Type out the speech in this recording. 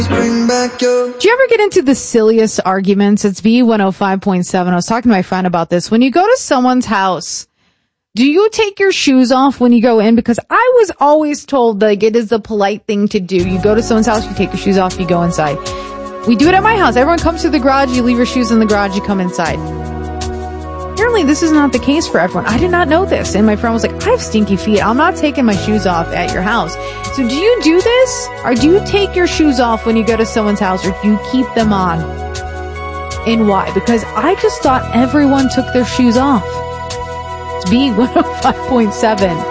Do you ever get into the silliest arguments? It's B105.7. I was talking to my friend about this. When you go to someone's house, do you take your shoes off when you go in? Because I was always told, like, it is the polite thing to do. You go to someone's house, you take your shoes off, you go inside. We do it at my house. Everyone comes to the garage, you leave your shoes in the garage, you come inside. Apparently, this is not the case for everyone. I did not know this. And my friend was like, I have stinky feet. I'm not taking my shoes off at your house. So do you do this? Or do you take your shoes off when you go to someone's house? Or do you keep them on? And why? Because I just thought everyone took their shoes off. It's B105.7.